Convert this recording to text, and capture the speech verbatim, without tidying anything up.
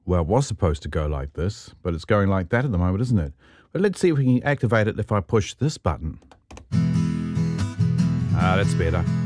Well, it was supposed to go like this, but it's going like that at the moment, isn't it? But let's see if we can activate it if I push this button. Ah, that's better.